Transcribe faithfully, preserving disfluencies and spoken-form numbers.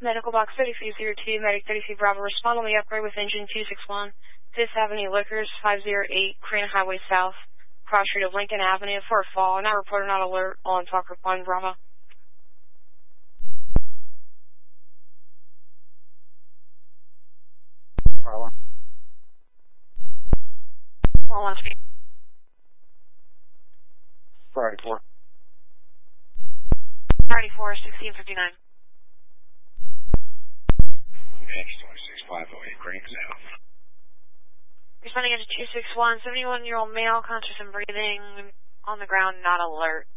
Medical box thirty-three zero two, Medic thirty-three Bravo, respond on the upgrade with engine two six one, fifth Avenue Liquors, five oh eight, Crane Highway South, cross street of Lincoln Avenue for a fall. Not reported, not alert, on Talker Point Bravo. Fire alarm. All on speed. Friday four. thirty-four, sixteen fifty-nine. X twenty-six five oh eight, Crane South. Responding into two six one, seventy-one-year-old male, conscious and breathing, on the ground, not alert.